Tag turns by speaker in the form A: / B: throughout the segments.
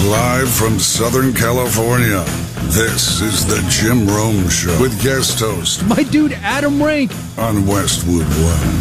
A: Live from Southern California, this is the Jim Rome Show with guest host,
B: my dude Adam Rank,
A: on Westwood One.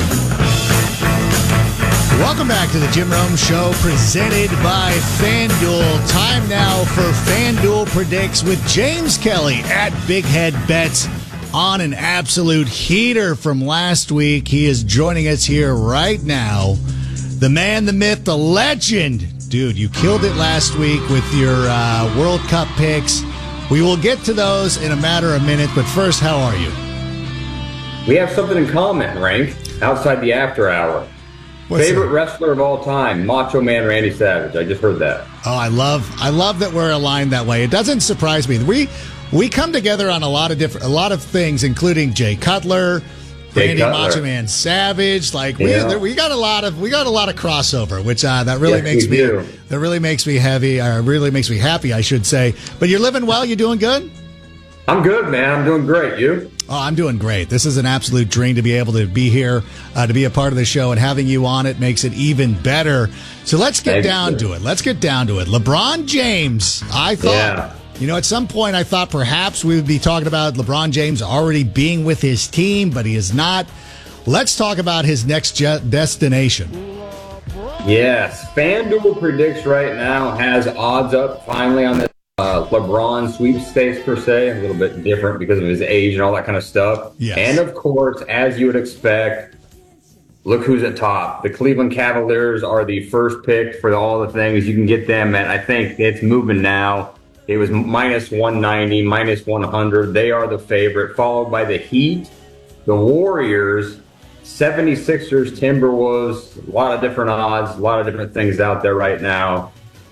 C: Welcome back to the Jim Rome Show, presented by FanDuel. Time now for FanDuel Predicts with James Kelly at Big Head Bets on an absolute heater from last week. He is joining us here right now. The man, the myth, the legend. Dude, you killed it last week with your World Cup picks. We will get to those in a matter of minutes, but first, how are you?
D: We have something in common, Rank, outside the after hour. Favorite wrestler of all time, Macho Man Randy Savage. I just heard that.
C: Oh, I love that we're aligned that way. It doesn't surprise me. We come together on a lot of things, including Jay Cutler, Randy Macho Man Savage. Like we got a lot of crossover, which that really makes me happy, I should say. But you're living well. You doing good?
D: I'm good, man. I'm doing great. You?
C: Oh, I'm doing great. This is an absolute dream to be able to be here, to be a part of the show, and having you on it makes it even better. So let's get down to it. LeBron James, I thought, at some point I thought perhaps we would be talking about LeBron James already being with his team, but he is not. Let's talk about his next destination.
D: Yes. FanDuel predicts right now has odds up finally on this. LeBron sweepstakes per se, a little bit different because of his age and all that kind of stuff.
C: Yes.
D: And of course, as you would expect, look who's at top. The Cleveland Cavaliers are the first pick for all the things. You can get them at, I think it's moving now. It was minus 190, minus 100. They are the favorite, followed by the Heat, the Warriors, 76ers, Timberwolves, a lot of different odds, a lot of different things out there right now.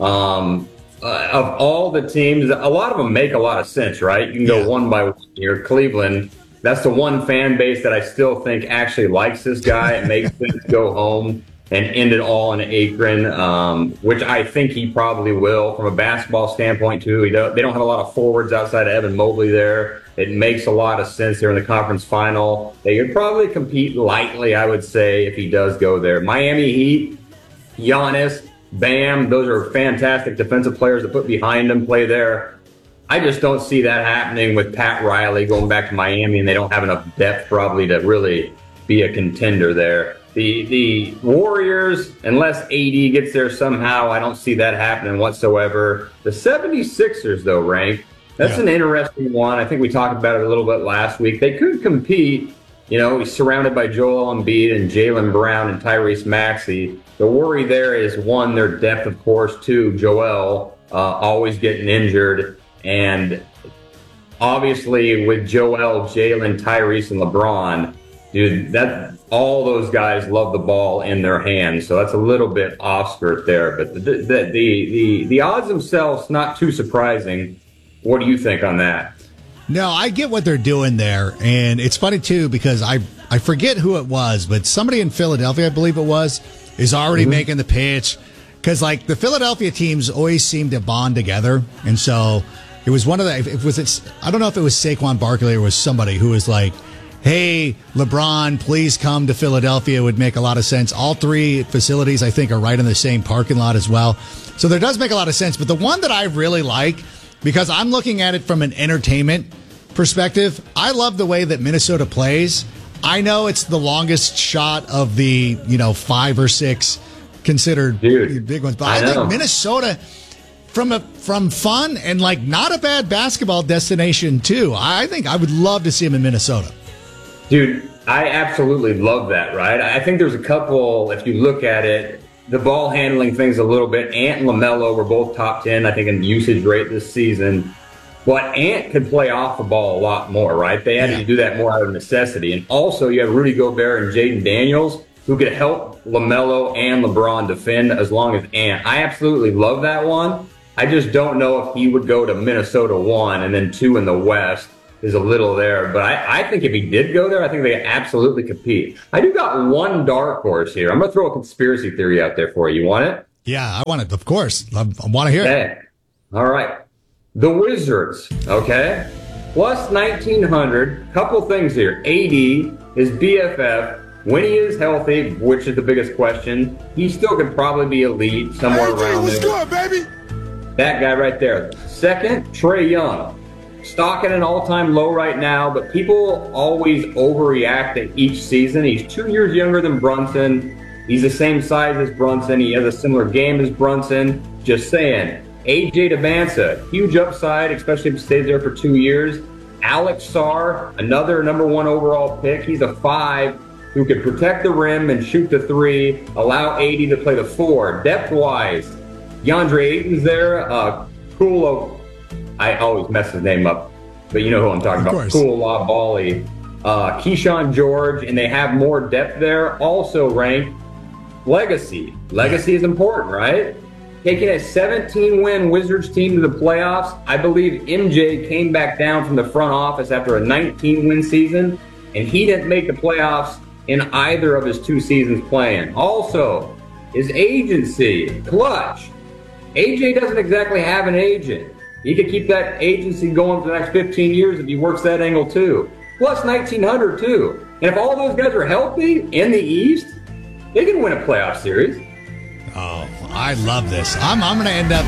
D: Of all the teams, a lot of them make a lot of sense, right? You can go one by one here. Cleveland, that's the one fan base that I still think actually likes this guy. It makes sense to go home and end it all in Akron, which I think he probably will from a basketball standpoint, too. They don't have a lot of forwards outside of Evan Mobley there. It makes a lot of sense there in the conference final. They could probably compete lightly, I would say, if he does go there. Miami Heat, Giannis, Bam, those are fantastic defensive players to put behind them, play there. I just don't see that happening with Pat Riley going back to Miami, and they don't have enough depth probably to really be a contender there. The Warriors, unless AD gets there somehow, I don't see that happening whatsoever. The 76ers, though, Rank, that's an interesting one. I think we talked about it a little bit last week. They could compete. He's surrounded by Joel Embiid and Jaylen Brown and Tyrese Maxey. The worry there is, one, their depth, of course, two, Joel always getting injured. And obviously with Joel, Jaylen, Tyrese, and LeBron, dude, all those guys love the ball in their hands. So that's a little bit off skirt there. But the odds themselves, not too surprising. What do you think on that?
C: No, I get what they're doing there. And it's funny, too, because I forget who it was, but somebody in Philadelphia, I believe it was, is already making the pitch. Because, the Philadelphia teams always seem to bond together. And so it was one of the, I don't know if it was Saquon Barkley or was somebody who was like, hey, LeBron, please come to Philadelphia. It would make a lot of sense. All three facilities, I think, are right in the same parking lot as well. So there does make a lot of sense. But the one that I really like, because I'm looking at it from an entertainment perspective, I love the way that Minnesota plays. I know it's the longest shot of the, 5 or 6 considered big ones, but I think Minnesota, from fun and not a bad basketball destination too. I think I would love to see him in Minnesota.
D: Dude, I absolutely love that, right? I think there's a couple, if you look at it, the ball handling things a little bit. Ant and LaMelo were both top 10, I think, in usage rate this season. But Ant could play off the ball a lot more, right? They had to do that more out of necessity. And also, you have Rudy Gobert and Jaden Daniels, who could help LaMelo and LeBron defend as long as Ant. I absolutely love that one. I just don't know if he would go to Minnesota 1 and then 2 in the West is a little there. But I think if he did go there, I think they could absolutely compete. I do got one dark horse here. I'm going to throw a conspiracy theory out there for you. You want it?
C: Yeah, I want it. Of course. I want to hear it.
D: All right. The Wizards, okay? Plus 1,900. Couple things here. AD is BFF. When he is healthy, which is the biggest question, he still could probably be elite somewhere around there.
A: What's good, baby?
D: That guy right there. Second, Trae Young. Stock at an all-time low right now, but people always overreact to each season. He's 2 years younger than Brunson. He's the same size as Brunson. He has a similar game as Brunson. Just saying. AJ Demancia, huge upside, especially if he stays there for 2 years. Alex Sarr, another number 1 overall pick. He's a 5 who could protect the rim and shoot the 3, allow AD to play the 4. Depth-wise, DeAndre Ayton's there. Kulo, I always mess his name up, but you know who I'm talking about. Kula Bali. Keyshawn George, and they have more depth there. Also ranked legacy. Legacy is important, right? Taking a 17-win Wizards team to the playoffs. I believe MJ came back down from the front office after a 19-win season, and he didn't make the playoffs in either of his 2 seasons playing. Also, his agency, clutch. AJ doesn't exactly have an agent. He could keep that agency going for the next 15 years if he works that angle too. Plus 1,900 too. And if all those guys are healthy in the East, they can win a playoff series.
C: Oh, I love this. I'm going to end up.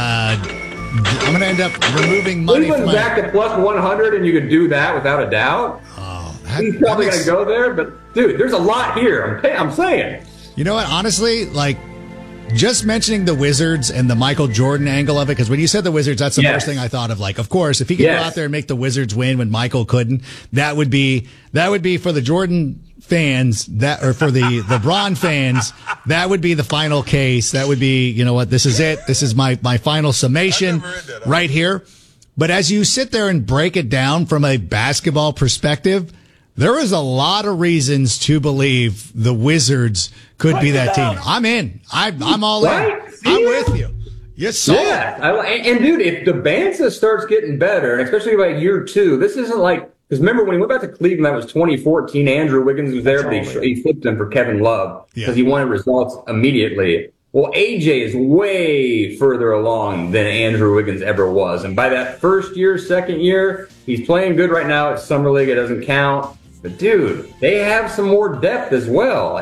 C: I'm going to end up removing money.
D: Cleveland's back to plus 100, and you could do that without a doubt.
C: Oh,
D: he's probably going to go there, but dude, there's a lot here. I'm saying.
C: You know what? Honestly, like just mentioning the Wizards and the Michael Jordan angle of it, because when you said the Wizards, that's the first thing I thought of. Like, of course, if he could go out there and make the Wizards win when Michael couldn't, that would be for the Jordan fans or for the LeBron fans, that would be the final case. That would be, you know what, this is it. This is my final summation right here. But as you sit there and break it down from a basketball perspective, there is a lot of reasons to believe the Wizards could be that team. I'm in. I'm all in. I'm with you. Yes, sir.
D: Yeah. And dude, if Demancia starts getting better, and especially by year 2, this isn't like, because remember when he went back to Cleveland, that was 2014. Andrew Wiggins was there, but he flipped him for Kevin Love because he wanted results immediately. Well, AJ is way further along than Andrew Wiggins ever was. And by that first year, second year, he's playing good right now. It's Summer League. It doesn't count. But, dude, they have some more depth as well.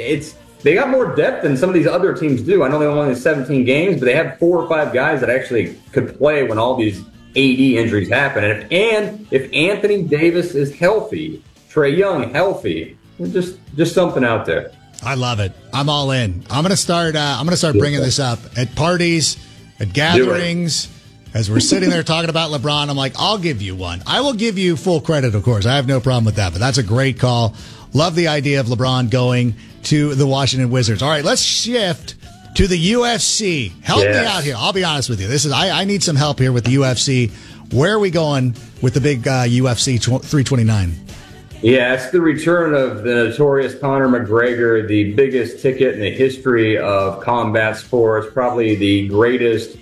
D: They got more depth than some of these other teams do. I know they only won 17 games, but they have 4 or 5 guys that actually could play when all these AD injuries happen. And if Anthony Davis is healthy, Trae Young healthy, just something out there.
C: I love it. I'm all in. I'm gonna start bringing this up at parties, at gatherings. As we're sitting there talking about LeBron, I'm like, I'll give you one. I will give you full credit, of course. I have no problem with that, but that's a great call. Love the idea of LeBron going to the Washington Wizards. All right, let's shift to the UFC. Help me out here. I'll be honest with you. I need some help here with the UFC. Where are we going with the big UFC 329?
D: Yeah, it's the return of the notorious Conor McGregor, the biggest ticket in the history of combat sports, probably the greatest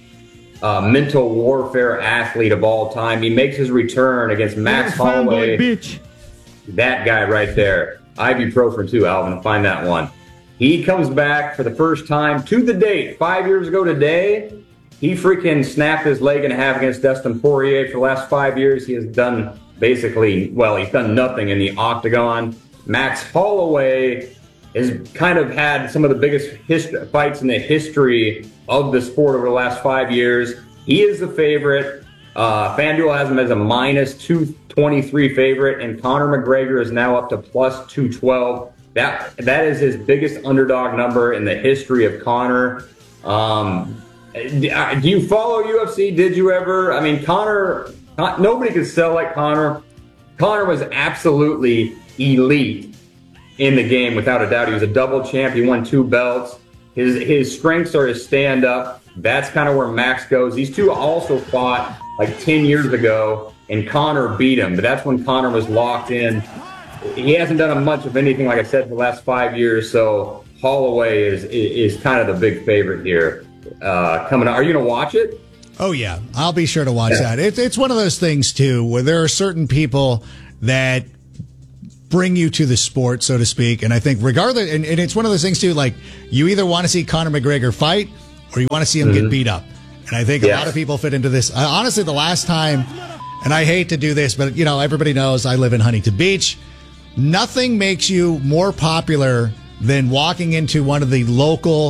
D: mental warfare athlete of all time. He makes his return against Max Holloway. That guy right there. Ibuprofen too, Alvin. Find that one. He comes back for the first time to the date. 5 years ago today, he freaking snapped his leg in half against Dustin Poirier. For the last 5 years, he has done he's done nothing in the octagon. Max Holloway has kind of had some of the biggest fights in the history of the sport over the last 5 years. He is the favorite. FanDuel has him as a minus 223 favorite, and Conor McGregor is now up to plus 212. That is his biggest underdog number in the history of Conor. Do you follow UFC? Did you ever? I mean, Conor, nobody could sell like Conor. Conor was absolutely elite in the game, without a doubt. He was a double champ. He won 2 belts. His strengths are his stand-up. That's kind of where Max goes. These two also fought like 10 years ago, and Conor beat him. But that's when Conor was locked in. He hasn't done much of anything, like I said, for the last 5 years. So Holloway is kind of the big favorite here coming up. Are you going to watch it?
C: Oh, yeah. I'll be sure to watch that. It's one of those things, too, where there are certain people that bring you to the sport, so to speak. And I think regardless, and it's one of those things, too, like you either want to see Conor McGregor fight or you want to see him get beat up. And I think a lot of people fit into this. Honestly, the last time, and I hate to do this, but, you know, everybody knows I live in Huntington Beach. Nothing makes you more popular than walking into one of the local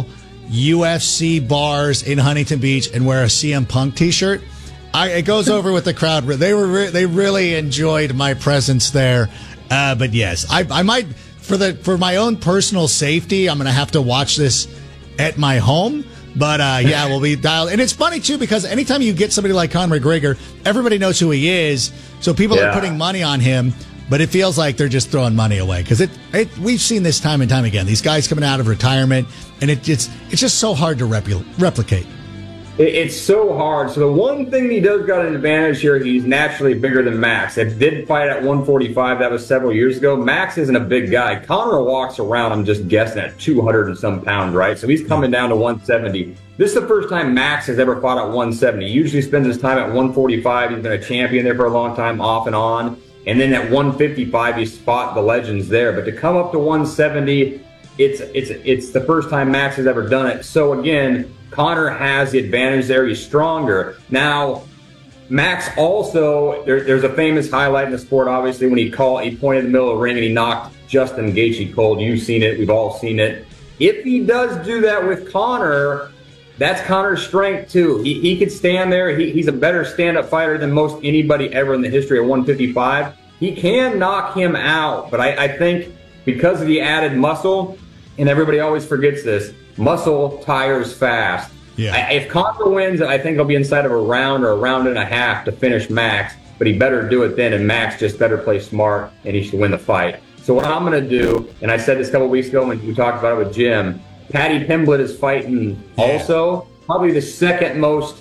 C: UFC bars in Huntington Beach and wear a CM Punk t-shirt. It goes over with the crowd. They really enjoyed my presence there. But yes, I might for my own personal safety, I'm going to have to watch this at my home. But yeah, we'll be dialed. And it's funny too because anytime you get somebody like Conor McGregor, everybody knows who he is, so people are putting money on him. But it feels like they're just throwing money away because we've seen this time and time again. These guys coming out of retirement, and it's just so hard to replicate.
D: It's so hard. So the one thing he does got an advantage here, he's naturally bigger than Max. They did fight at 145. That was several years ago. Max isn't a big guy. Conor walks around, I'm just guessing, at 200 and some pounds, right? So he's coming down to 170. This is the first time Max has ever fought at 170. He usually spends his time at 145. He's been a champion there for a long time, off and on. And then at 155, he's fought the legends there. But to come up to 170, it's the first time Max has ever done it. So again, Conor has the advantage there. He's stronger. Now, Max also, there's a famous highlight in the sport, obviously, when he pointed in the middle of the ring and he knocked Justin Gaethje cold. You've seen it. We've all seen it. If he does do that with Conor, that's Conor's strength, too. He could stand there. He's a better stand-up fighter than most anybody ever in the history of 155. He can knock him out, but I think because of the added muscle, and everybody always forgets this, muscle tires fast.
C: Yeah.
D: If Conor wins, I think it'll be inside of a round or a round and a half to finish Max, but he better do it then, and Max just better play smart, and he should win the fight. So what I'm going to do, and I said this a couple weeks ago when we talked about it with Jim, Paddy Pimblett is fighting also, probably the second most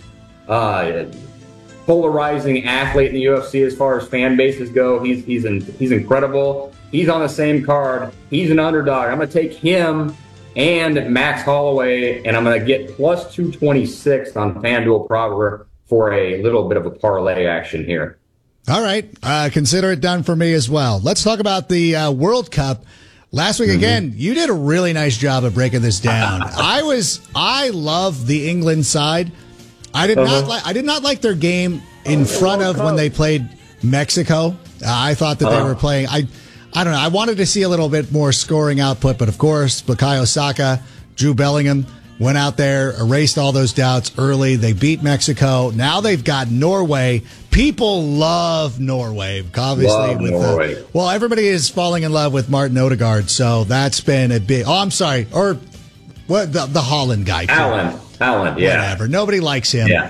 D: polarizing athlete in the UFC as far as fan bases go. He's incredible. He's on the same card. He's an underdog. I'm going to take him and Max Holloway, and I'm going to get plus 226 on FanDuel Proper for a little bit of a parlay action here.
C: All right. Consider it done for me as well. Let's talk about the World Cup. Last week, again, you did a really nice job of breaking this down. I love the England side. I did not like their game in front of when they played Mexico. I thought that they were playing. I don't know. I wanted to see a little bit more scoring output, but of course, Bukayo Saka, Jude Bellingham went out there, erased all those doubts early. They beat Mexico. Now they've got Norway. People love Norway, obviously.
D: Norway.
C: Well, everybody is falling in love with Martin Odegaard, so that's been a big. Oh, I'm sorry, or what? The Holland guy, too.
D: Alan, yeah.
C: Whatever. Nobody likes him.
D: Yeah.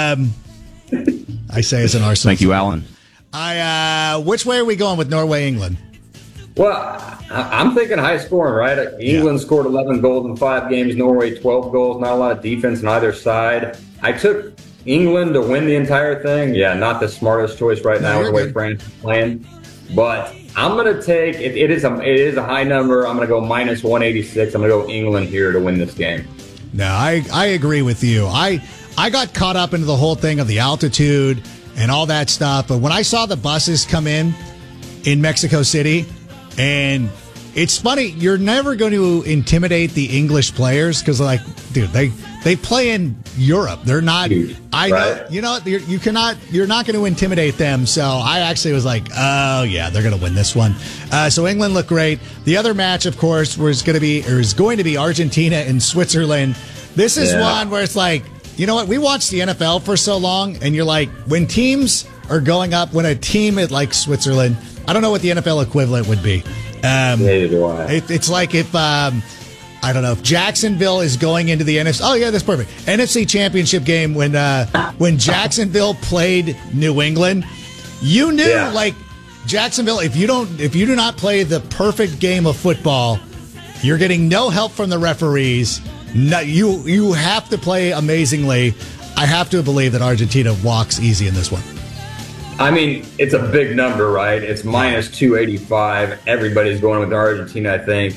C: I say as an Arsenal.
B: Thank you, Alan.
C: Which way are we going with Norway, England?
D: Well, I'm thinking high scoring, right? England scored 11 goals in 5 games, Norway 12 goals, not a lot of defense on either side. I took England to win the entire thing. Yeah, not the smartest choice right now with the way France is playing. But I'm going to take, it is a high number. I'm going to go minus 186. I'm going to go England here to win this game.
C: No, I agree with you. I got caught up into the whole thing of the altitude and all that stuff. But when I saw the buses come in Mexico City, and it's funny, you're never going to intimidate the English players because, like, dude, they play in Europe. They're not. You're not going to intimidate them. So I actually was like, oh yeah, they're going to win this one. So England looked great. The other match, of course, is going to be Argentina and Switzerland. This is one where it's like, you know what? We watched the NFL for so long, and you're like, when teams are going up, when a team at like Switzerland. I don't know what the NFL equivalent would be.
D: Neither do I.
C: It's like if, I don't know, if Jacksonville is going into the NFC. Oh, yeah, that's perfect. NFC Championship game when Jacksonville played New England. You knew, like, Jacksonville, if you do not play the perfect game of football, you're getting no help from the referees. No, you have to play amazingly. I have to believe that Argentina walks easy in this one.
D: I mean, it's a big number, right? It's minus 285. Everybody's going with Argentina, I think.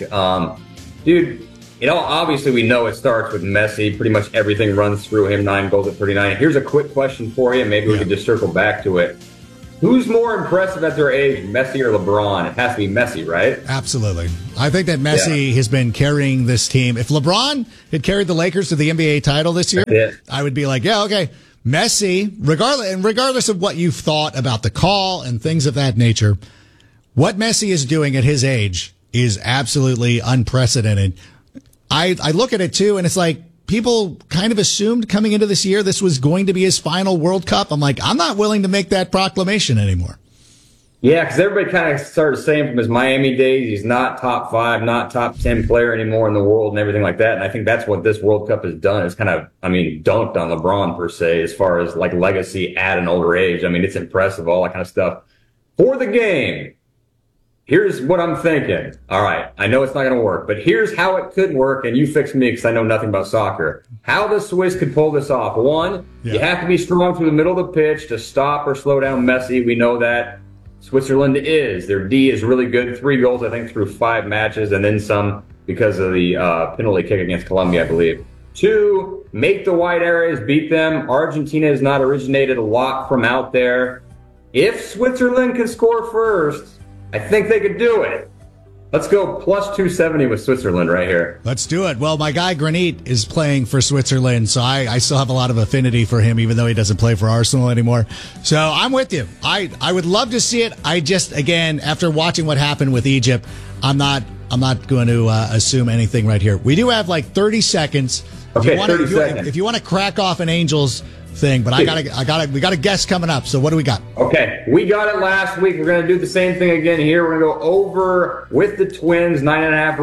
D: Dude, obviously we know it starts with Messi. Pretty much everything runs through him, 9 goals at 39. Here's a quick question for you. Maybe we could just circle back to it. Who's more impressive at their age, Messi or LeBron? It has to be Messi, right?
C: Absolutely. I think that Messi has been carrying this team. If LeBron had carried the Lakers to the NBA title this year, I would be like, yeah, okay. Messi, regardless of what you've thought about the call and things of that nature, what Messi is doing at his age is absolutely unprecedented. I look at it too, and it's like people kind of assumed coming into this year this was going to be his final World Cup. I'm like, I'm not willing to make that proclamation anymore.
D: Yeah, because everybody kind of started saying from his Miami days, he's not top 5, not top 10 player anymore in the world and everything like that. And I think that's what this World Cup has done. It's kind of, dunked on LeBron per se, as far as like legacy at an older age. I mean, it's impressive, all that kind of stuff. For the game, here's what I'm thinking. All right, I know it's not going to work, but here's how it could work, and you fix me because I know nothing about soccer. How the Swiss could pull this off. One, you have to be strong through the middle of the pitch to stop or slow down Messi. We know that. Switzerland is. Their D is really good. 3 goals, I think, through 5 matches, and then some because of the penalty kick against Colombia, I believe. 2, make the wide areas, beat them. Argentina has not originated a lot from out there. If Switzerland can score first, I think they could do it. Let's go plus 270 with Switzerland right here.
C: Let's do it. Well, my guy Granit is playing for Switzerland, so I still have a lot of affinity for him, even though he doesn't play for Arsenal anymore. So I'm with you. I would love to see it. I just, again, after watching what happened with Egypt, I'm not going to assume anything right here. We do have like 30 seconds.
D: Okay, 30 seconds.
C: If you want to crack off an Angels thing, but we got a guest coming up. So what do we got?
D: Okay, we got it last week. We're going to do the same thing again here. We're going to go over with the Twins, 9.5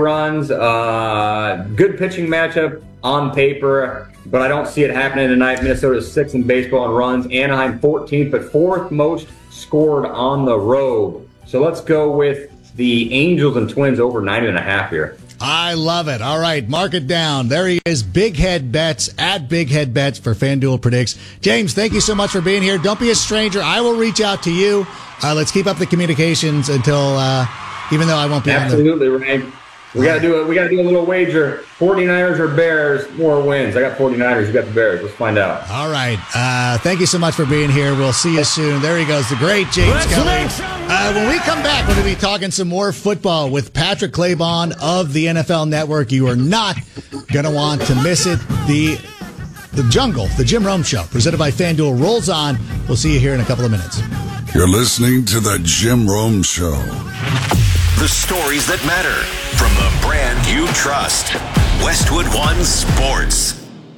D: runs. Good pitching matchup on paper, but I don't see it happening tonight. Minnesota's 6th in baseball in runs. Anaheim 14th, but 4th most scored on the road. So let's go with the Angels and Twins over 9.5 here.
C: I love it. All right, mark it down. There he is, Big Head Bets, at Big Head Bets for FanDuel Predicts. James, thank you so much for being here. Don't be a stranger. I will reach out to you. Let's keep up the communications until, even though I won't be
D: Absolutely, Ray. We got to do a little wager. 49ers or Bears, more wins. I got 49ers. You got the Bears. Let's find out.
C: All right. Thank you so much for being here. We'll see you soon. There he goes, the great James Kelly. When we come back, we're going to be talking some more football with Patrick Claybon of the NFL Network. You are not going to want to miss it. The Jungle, the Jim Rome Show, presented by FanDuel, rolls on. We'll see you here in a couple of minutes.
A: You're listening to the Jim Rome Show.
B: The stories that matter from the brand you trust. Westwood One Sports.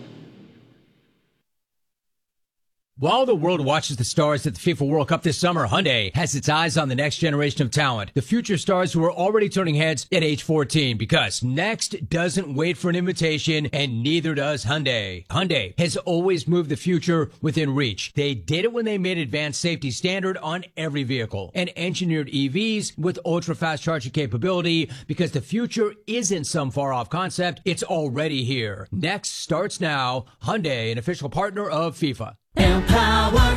E: While the world watches the stars at the FIFA World Cup this summer, Hyundai has its eyes on the next generation of talent, the future stars who are already turning heads at age 14, because next doesn't wait for an invitation, and neither does Hyundai. Hyundai has always moved the future within reach. They did it when they made advanced safety standard on every vehicle and engineered EVs with ultra-fast charging capability, because the future isn't some far-off concept, it's already here. Next starts now. Hyundai, an official partner of FIFA.
F: Empower.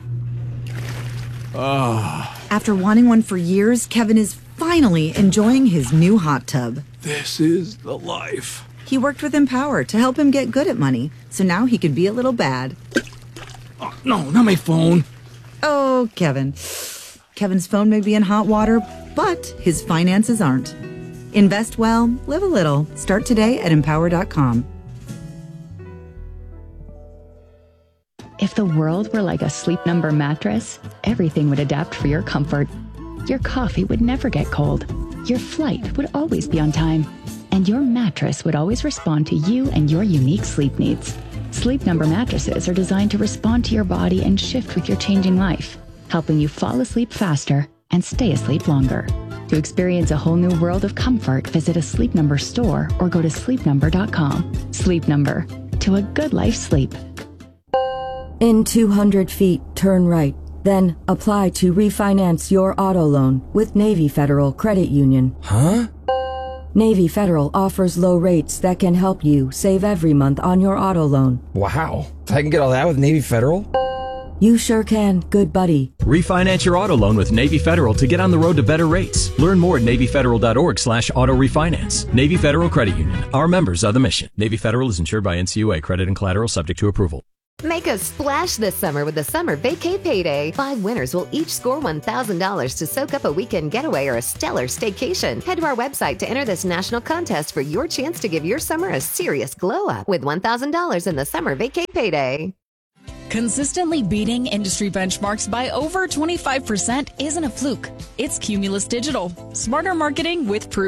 G: After wanting one for years, Kevin is finally enjoying his new hot tub.
F: This is the life.
G: He worked with Empower to help him get good at money, so now he could be a little bad.
F: Oh, no, not my phone.
G: Oh, Kevin. Kevin's phone may be in hot water, but his finances aren't. Invest well, live a little. Start today at Empower.com.
H: If the world were like a Sleep Number mattress, everything would adapt for your comfort. Your coffee would never get cold. Your flight would always be on time. And your mattress would always respond to you and your unique sleep needs. Sleep Number mattresses are designed to respond to your body and shift with your changing life, helping you fall asleep faster and stay asleep longer. To experience a whole new world of comfort, visit a Sleep Number store or go to sleepnumber.com. Sleep Number. To a good life sleep.
I: In 200 feet, turn right. Then apply to refinance your auto loan with Navy Federal Credit Union.
F: Huh?
I: Navy Federal offers low rates that can help you save every month on your auto loan.
F: Wow. I can get all that with Navy Federal?
I: You sure can, good buddy.
J: Refinance your auto loan with Navy Federal to get on the road to better rates. Learn more at NavyFederal.org/auto refinance. Navy Federal Credit Union. Our members are the mission. Navy Federal is insured by NCUA. Credit and collateral subject to approval.
K: Make a splash this summer with the Summer Vacay Payday. 5 winners will each score $1,000 to soak up a weekend getaway or a stellar staycation. Head to our website to enter this national contest for your chance to give your summer a serious glow up with $1,000 in the Summer Vacay Payday.
L: Consistently beating industry benchmarks by over 25% isn't a fluke. It's Cumulus Digital. Smarter marketing with proof.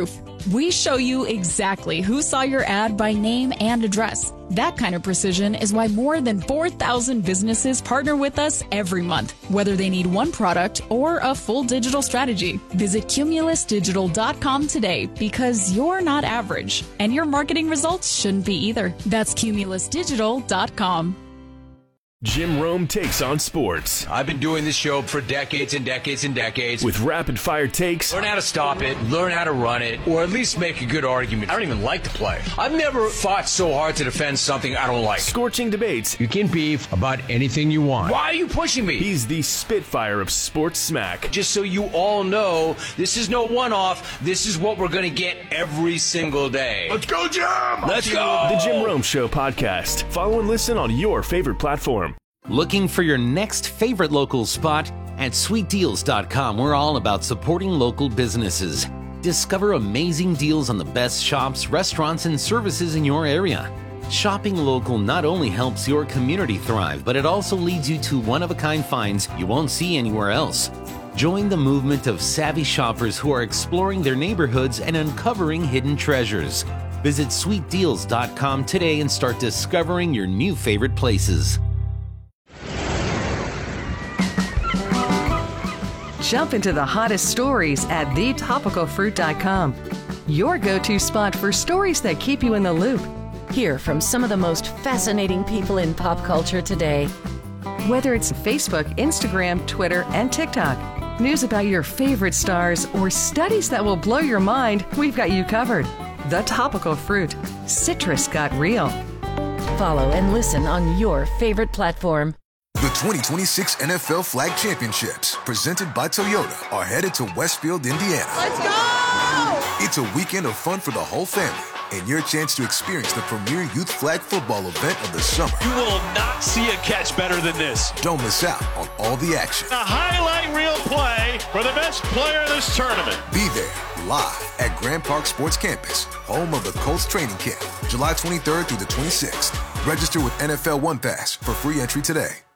L: We show you exactly who saw your ad by name and address. That kind of precision is why more than 4,000 businesses partner with us every month, whether they need one product or a full digital strategy. Visit CumulusDigital.com today because you're not average, and your marketing results shouldn't be either. That's CumulusDigital.com.
M: Jim Rome takes on sports.
E: I've been doing this show for decades and decades and decades.
M: With rapid-fire takes.
E: Learn how to stop it, learn how to run it, or at least make a good argument. I don't even like to play. I've never fought so hard to defend something I don't like.
M: Scorching debates.
E: You can beef about anything you want. Why are you pushing me?
M: He's the Spitfire of sports smack.
E: Just so you all know, this is no one-off. This is what we're going to get every single day.
M: Let's go, Jim!
E: Let's go!
M: The Jim Rome Show podcast. Follow and listen on your favorite platform.
N: Looking for your next favorite local spot? At sweetdeals.com, we're all about supporting local businesses. Discover amazing deals on the best shops, restaurants, and services in your area. Shopping local not only helps your community thrive, but it also leads you to one-of-a-kind finds you won't see anywhere else. Join the movement of savvy shoppers who are exploring their neighborhoods and uncovering hidden treasures. Visit sweetdeals.com today and start discovering your new favorite places.
O: Jump into the hottest stories at thetopicalfruit.com. Your go-to spot for stories that keep you in the loop.
P: Hear from some of the most fascinating people in pop culture today.
O: Whether it's Facebook, Instagram, Twitter, and TikTok, news about your favorite stars, or studies that will blow your mind, we've got you covered. The Topical Fruit. Citrus got real.
P: Follow and listen on your favorite platform.
Q: The 2026 NFL Flag Championships, presented by Toyota, are headed to Westfield, Indiana.
R: Let's go!
Q: It's a weekend of fun for the whole family and your chance to experience the premier youth flag football event of the summer.
S: You will not see a catch better than this.
Q: Don't miss out on all the action.
S: A highlight reel play for the best player of this tournament.
Q: Be there live at Grand Park Sports Campus, home of the Colts training camp, July 23rd through the 26th. Register with NFL One Pass for free entry today.